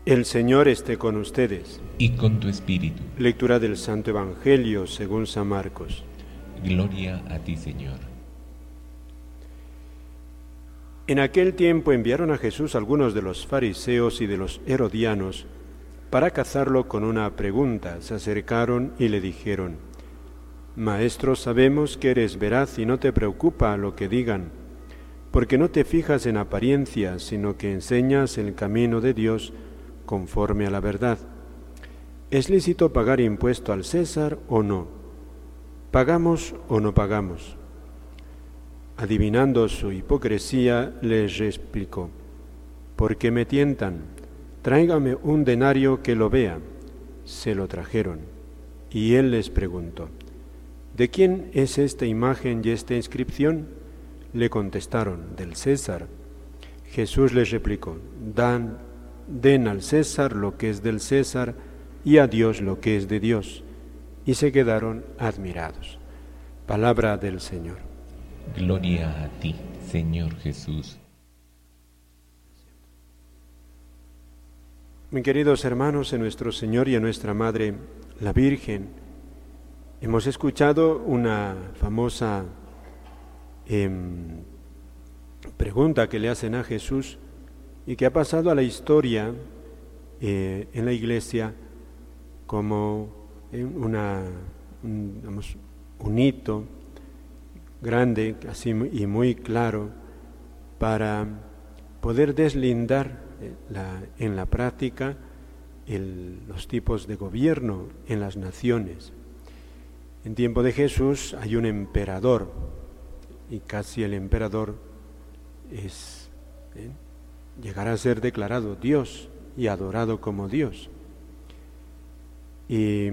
El Señor esté con ustedes. Y con tu espíritu. Lectura del Santo Evangelio según San Marcos. Gloria a ti, Señor. En aquel tiempo enviaron a Jesús algunos de los fariseos y de los herodianos para cazarlo con una pregunta. Se acercaron y le dijeron: Maestro, sabemos que eres veraz y no te preocupa lo que digan, porque no te fijas en apariencias, sino que enseñas el camino de Dios conforme a la verdad. ¿Es lícito pagar impuesto al César o no? ¿Pagamos o no pagamos? Adivinando su hipocresía, les explicó: ¿por qué me tientan? Tráigame un denario que lo vea. Se lo trajeron, y él les preguntó: ¿de quién es esta imagen y esta inscripción? Le contestaron: del César. Jesús les replicó: Den al César lo que es del César y a Dios lo que es de Dios. Y se quedaron admirados. Palabra del Señor. Gloria a ti, Señor Jesús. Mis queridos hermanos, en nuestro Señor y a nuestra Madre, la Virgen, hemos escuchado una famosa pregunta que le hacen a Jesús y que ha pasado a la historia en la Iglesia como un hito grande así y muy claro para poder deslindar en la práctica los tipos de gobierno en las naciones. En tiempo de Jesús hay un emperador, y casi el emperador llegará a ser declarado Dios y adorado como Dios. Y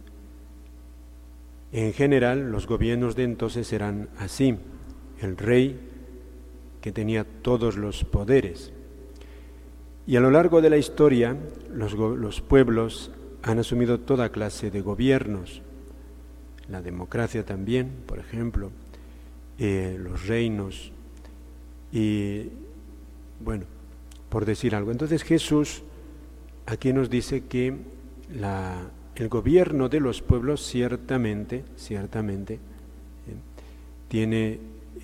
en general los gobiernos de entonces eran así: el rey que tenía todos los poderes. Y a lo largo de la historia los pueblos han asumido toda clase de gobiernos, la democracia también, por ejemplo, los reinos, y bueno, por decir algo. Entonces Jesús aquí nos dice que el gobierno de los pueblos ciertamente tiene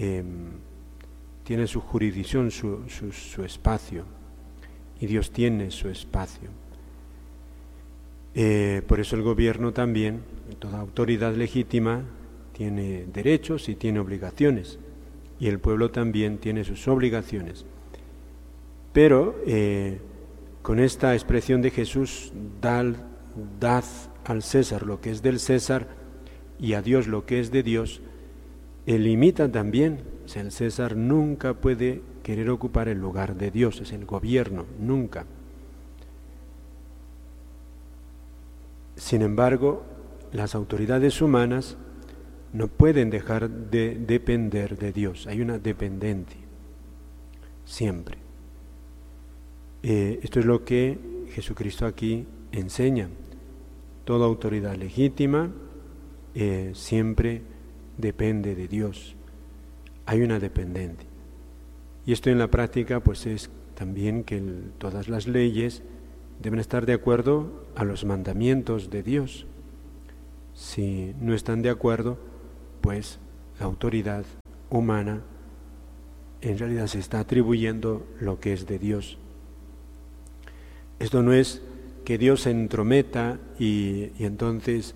su jurisdicción, su espacio, y Dios tiene su espacio. Por eso el gobierno también, toda autoridad legítima, tiene derechos y tiene obligaciones, y el pueblo también tiene sus obligaciones. Pero con esta expresión de Jesús, dad al César lo que es del César y a Dios lo que es de Dios, limita también. O sea, el César nunca puede querer ocupar el lugar de Dios, es el gobierno, nunca. Sin embargo, las autoridades humanas no pueden dejar de depender de Dios. Hay una dependencia, siempre. Esto es lo que Jesucristo aquí enseña. Toda autoridad legítima siempre depende de Dios. Hay una dependencia. Y esto en la práctica pues es también que todas las leyes deben estar de acuerdo a los mandamientos de Dios. Si no están de acuerdo, pues la autoridad humana en realidad se está atribuyendo lo que es de Dios. Esto no es que Dios se entrometa y entonces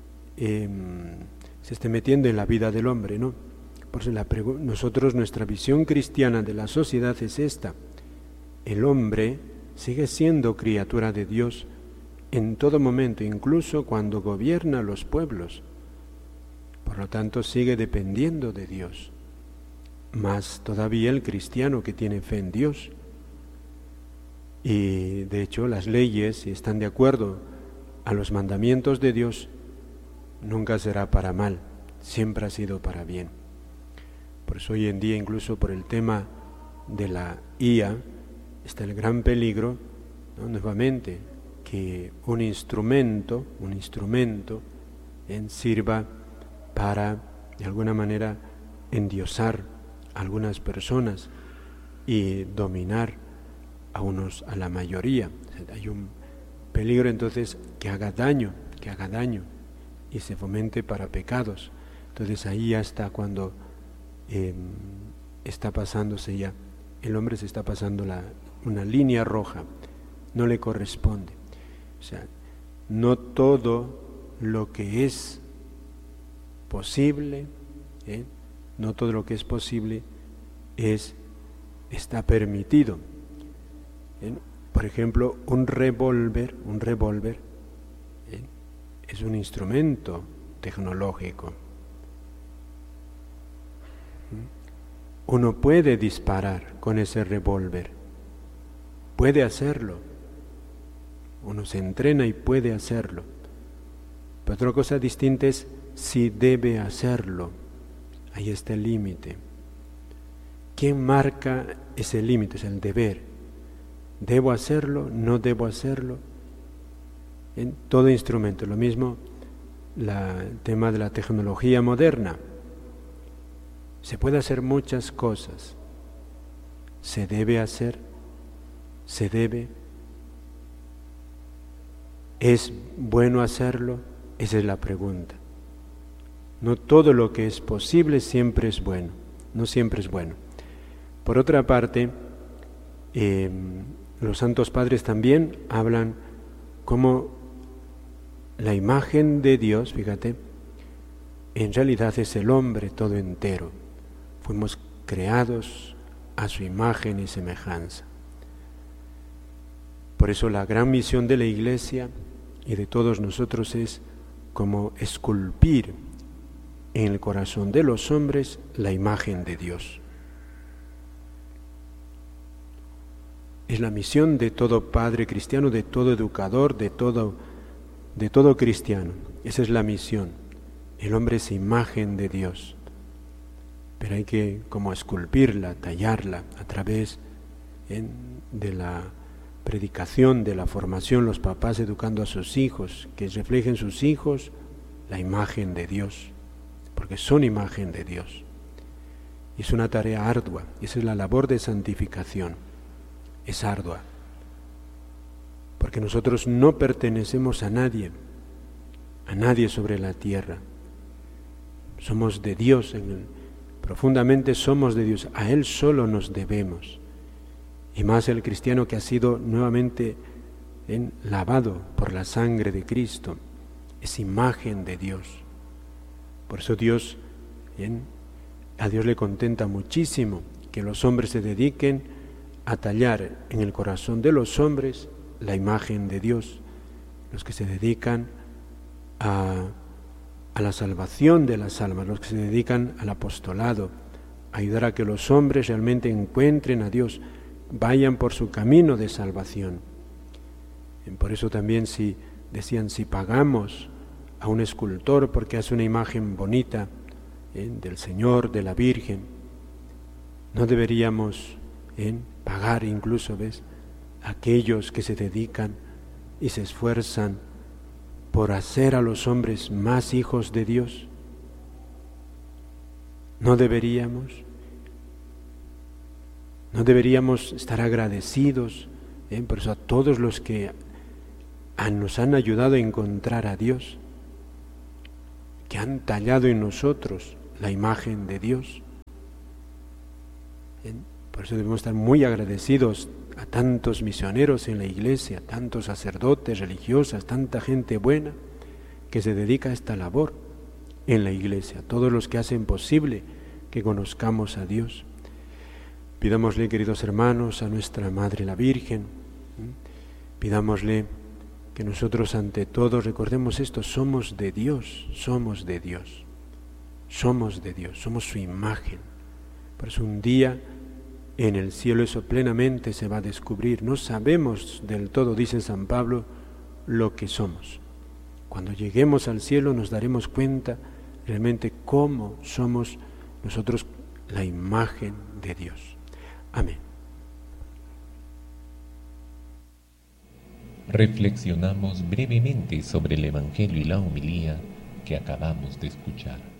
se esté metiendo en la vida del hombre, ¿no? Por eso nuestra visión cristiana de la sociedad es esta: el hombre sigue siendo criatura de Dios en todo momento, incluso cuando gobierna los pueblos. Por lo tanto, sigue dependiendo de Dios. Más todavía el cristiano que tiene fe en Dios. Y de hecho las leyes, si están de acuerdo a los mandamientos de Dios, nunca será para mal, siempre ha sido para bien. Por eso hoy en día, incluso por el tema de la IA, está el gran peligro, ¿no? Nuevamente, que un instrumento sirva para, de alguna manera, endiosar a algunas personas y dominar a la mayoría. Hay un peligro entonces que haga daño y se fomente para pecados. Entonces ahí ya está cuando está pasándose ya, el hombre se está pasando una línea roja, no le corresponde. O sea, no todo lo que es posible, no todo lo que es posible está permitido. Por ejemplo, un revólver es un instrumento tecnológico. Uno puede disparar con ese revólver, puede hacerlo. Uno se entrena y puede hacerlo. Pero otra cosa distinta es si debe hacerlo. Ahí está el límite. ¿Quién marca ese límite? Es el deber. ¿Debo hacerlo? ¿No debo hacerlo? En todo instrumento. Lo mismo el tema de la tecnología moderna. Se puede hacer muchas cosas. ¿Se debe hacer? ¿Se debe? ¿Es bueno hacerlo? Esa es la pregunta. No todo lo que es posible siempre es bueno. No siempre es bueno. Por otra parte, los santos padres también hablan como la imagen de Dios, fíjate, en realidad es el hombre todo entero. Fuimos creados a su imagen y semejanza. Por eso la gran misión de la Iglesia y de todos nosotros es como esculpir en el corazón de los hombres la imagen de Dios. Es la misión de todo padre cristiano, de todo educador, de todo cristiano. Esa es la misión. El hombre es imagen de Dios. Pero hay que como esculpirla, tallarla a través de la predicación, de la formación, los papás educando a sus hijos, que reflejen sus hijos la imagen de Dios, porque son imagen de Dios. Y es una tarea ardua, esa es la labor de santificación, es ardua, porque nosotros no pertenecemos a nadie sobre la tierra, somos de Dios, profundamente somos de Dios, a Él solo nos debemos. Y más el cristiano que ha sido nuevamente lavado por la sangre de Cristo, es imagen de Dios. Por eso a Dios le contenta muchísimo que los hombres se dediquen a tallar en el corazón de los hombres la imagen de Dios, los que se dedican a la salvación de las almas, los que se dedican al apostolado, a ayudar a que los hombres realmente encuentren a Dios, vayan por su camino de salvación. Por eso también si pagamos a un escultor porque hace una imagen bonita del Señor, de la Virgen, no deberíamos pagar incluso, a aquellos que se dedican y se esfuerzan por hacer a los hombres más hijos de Dios. No deberíamos estar agradecidos, por eso a todos los que nos han ayudado a encontrar a Dios, que han tallado en nosotros la imagen de Dios. Por eso debemos estar muy agradecidos a tantos misioneros en la Iglesia, tantos sacerdotes, religiosas, tanta gente buena que se dedica a esta labor en la Iglesia, todos los que hacen posible que conozcamos a Dios. Pidámosle, queridos hermanos, a nuestra Madre la Virgen, pidámosle que nosotros ante todo recordemos esto, somos de Dios, somos de Dios, somos de Dios, somos su imagen. Por eso un día en el cielo eso plenamente se va a descubrir. No sabemos del todo, dice San Pablo, lo que somos. Cuando lleguemos al cielo nos daremos cuenta realmente cómo somos nosotros la imagen de Dios. Amén. Reflexionamos brevemente sobre el Evangelio y la homilía que acabamos de escuchar.